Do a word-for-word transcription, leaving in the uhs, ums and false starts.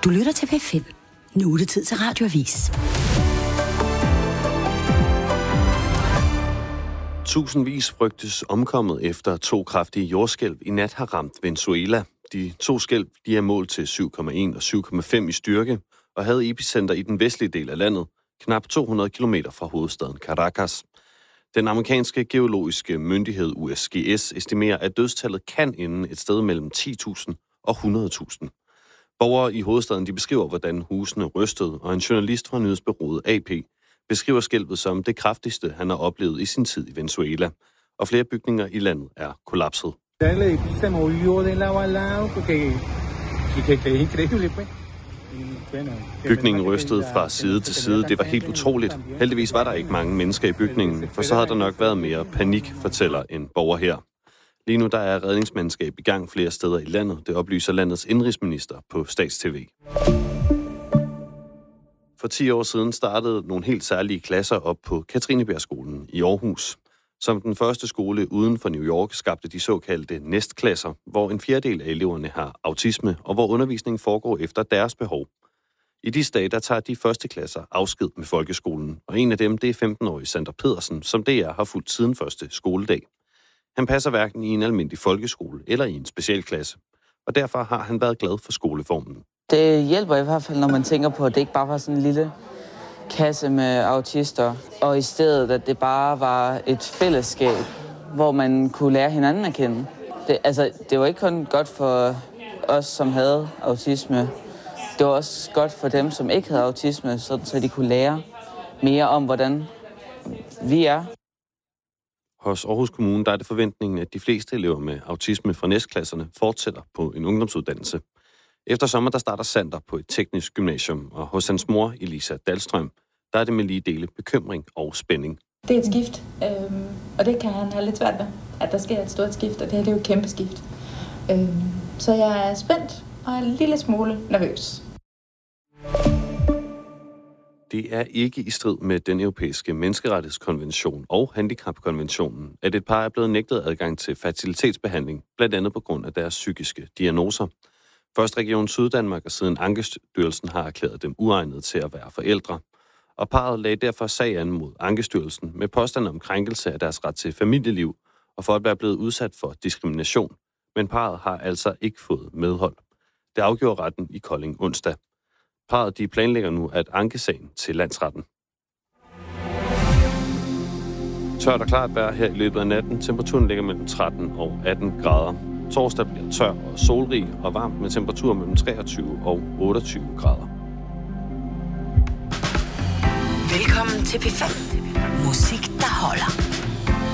Du lytter til P fem. Nu er det tid til Radioavis. Tusindvis frygtes omkommet efter to kraftige jordskælv i nat har ramt Venezuela. De to skælv de er målt til syv komma en og syv komma fem i styrke og havde epicenter i den vestlige del af landet, knap to hundrede kilometer fra hovedstaden Caracas. Den amerikanske geologiske myndighed U S G S estimerer, at dødstallet kan ende et sted mellem ti tusind og hundrede tusind. Borgere i hovedstaden de beskriver, hvordan husene rystede, og en journalist fra nyhedsbureauet A P beskriver skælvet som det kraftigste, han har oplevet i sin tid i Venezuela, og flere bygninger i landet er kollapset. Bygningen rystede fra side til side. Det var helt utroligt. Heldigvis var der ikke mange mennesker i bygningen, for så havde der nok været mere panik, fortæller en borger her. Lige nu der er redningsmandskab i gang flere steder i landet. Det oplyser landets indrigsminister på Stats-T V. For ti år siden startede nogle helt særlige klasser op på Katrinebjergskolen i Aarhus. Som den første skole uden for New York skabte de såkaldte næstklasser, hvor en fjerdedel af eleverne har autisme, og hvor undervisningen foregår efter deres behov. I disse dage, der tager de første klasser afsked med folkeskolen, og en af dem, det er femten-årige Sander Pedersen, som D R har fulgt siden første skoledag. Han passer hverken i en almindelig folkeskole eller i en specialklasse, og derfor har han været glad for skoleformen. Det hjælper i hvert fald, når man tænker på, at det ikke bare var sådan en lille kasse med autister, og i stedet, at det bare var et fællesskab, hvor man kunne lære hinanden at kende. Det, altså, det var ikke kun godt for os, som havde autisme. Det var også godt for dem, som ikke havde autisme, så, så de kunne lære mere om, hvordan vi er. Hos Aarhus Kommune der er det forventningen, at de fleste elever med autisme fra næstklasserne fortsætter på en ungdomsuddannelse. Efter sommer der starter Sander på et teknisk gymnasium, og hos hans mor, Elisa Dahlstrøm, der er det med lige dele bekymring og spænding. Det er et skift, øhm, og det kan han have lidt svært ved, at der sker et stort skift, og det her det er jo et kæmpe skift. Øhm, så jeg er spændt og en lille smule nervøs. Det er ikke i strid med den europæiske menneskerettighedskonvention og handicapkonventionen, at et par er blevet nægtet adgang til fertilitetsbehandling, blandt andet på grund af deres psykiske diagnoser. Først Region Syddanmark og siden Ankestyrelsen har erklæret dem uegnet til at være forældre. Og parret lagde derfor sag an mod Ankestyrelsen med påstand om krænkelse af deres ret til familieliv og for at være blevet udsat for diskrimination. Men parret har altså ikke fået medhold. Det afgjorde retten i Kolding onsdag. Parret de planlægger nu at anke sagen til landsretten. Tørt og klart vejr her i løbet af natten. Temperaturen ligger mellem tretten og atten grader. Torsdag bliver tør og solrig og varmt med temperaturer mellem treogtyve og otteogtyve grader. Velkommen til P fem. Musik, der holder.